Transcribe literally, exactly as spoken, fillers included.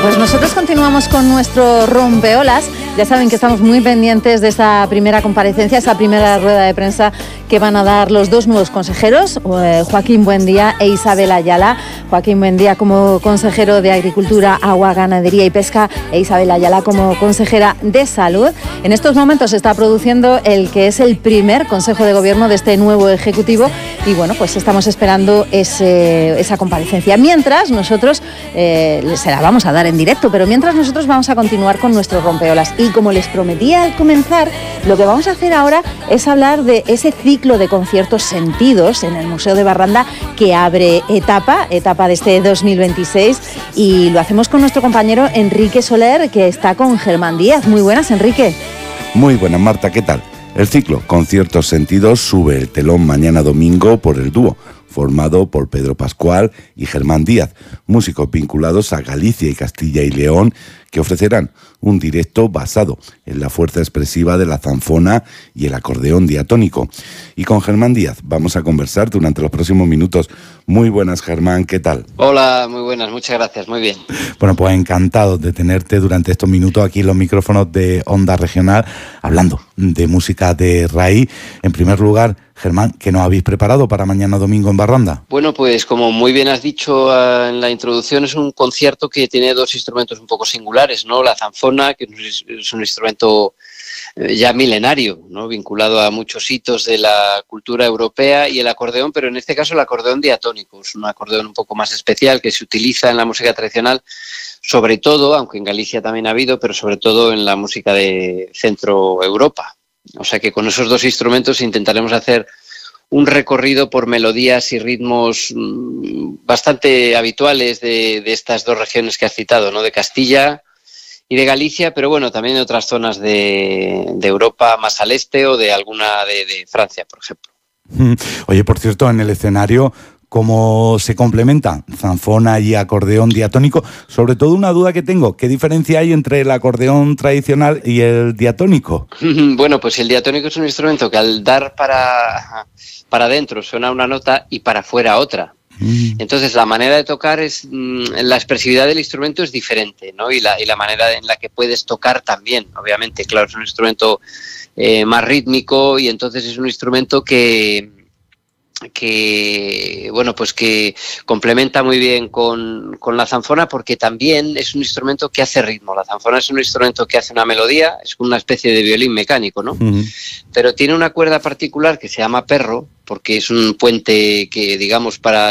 pues nosotros continuamos con nuestro rompeolas. Ya saben que estamos muy pendientes de esa primera comparecencia, esa primera rueda de prensa que van a dar los dos nuevos consejeros, eh, Joaquín Buendía e Isabel Ayala. Joaquín Buendía como consejero de Agricultura, Agua, Ganadería y Pesca e Isabel Ayala como consejera de Salud. En estos momentos se está produciendo el que es el primer Consejo de Gobierno de este nuevo Ejecutivo y bueno, pues estamos esperando ese, esa comparecencia. Mientras nosotros, eh, se la vamos a dar en directo, pero mientras nosotros vamos a continuar con nuestros rompeolas. Y como les prometía al comenzar, lo que vamos a hacer ahora es hablar de ese ciclo de conciertos sentidos en el Museo de Barranda que abre etapa, etapa de este dos mil veintiséis, y lo hacemos con nuestro compañero Enrique Soler, que está con Germán Díaz. Muy buenas, Enrique. Muy buenas, Marta, ¿qué tal? El ciclo Conciertos Sentidos sube el telón mañana domingo por el dúo formado por Pedro Pascual y Germán Díaz, músicos vinculados a Galicia y Castilla y León, que ofrecerán un directo basado en la fuerza expresiva de la zanfona y el acordeón diatónico. Y con Germán Díaz vamos a conversar durante los próximos minutos. Muy buenas, Germán, ¿qué tal? Hola, muy buenas, muchas gracias, muy bien. Bueno, pues encantado de tenerte durante estos minutos aquí en los micrófonos de Onda Regional, hablando de música de raíz. En primer lugar, Germán, ¿qué nos habéis preparado para mañana domingo en Barranda? Bueno, pues como muy bien has dicho uh, en la introducción, es un concierto que tiene dos instrumentos un poco singulares, ¿no? La zanfona, que es un instrumento ya milenario, ¿no? Vinculado a muchos hitos de la cultura europea, y el acordeón, pero en este caso el acordeón diatónico, es un acordeón un poco más especial que se utiliza en la música tradicional, sobre todo, aunque en Galicia también ha habido, pero sobre todo en la música de Centro Europa. O sea que con esos dos instrumentos intentaremos hacer un recorrido por melodías y ritmos bastante habituales de, de estas dos regiones que has citado, ¿no? De Castilla y de Galicia, pero bueno, también de otras zonas de, de Europa más al este o de alguna de, de Francia, por ejemplo. Oye, por cierto, en el escenario, ¿cómo se complementan zanfona y acordeón diatónico? Sobre todo una duda que tengo, ¿qué diferencia hay entre el acordeón tradicional y el diatónico? Bueno, pues el diatónico es un instrumento que al dar para, para adentro suena una nota y para afuera otra. Entonces la manera de tocar es, la expresividad del instrumento es diferente, ¿no? Y la, y la manera en la que puedes tocar también, obviamente, claro, es un instrumento eh, más rítmico, y entonces es un instrumento que que bueno pues que complementa muy bien con, con la zanfona, porque también es un instrumento que hace ritmo. La zanfona es un instrumento que hace una melodía, es una especie de violín mecánico, ¿no? Uh-huh. Pero tiene una cuerda particular que se llama perro, porque es un puente que, digamos, para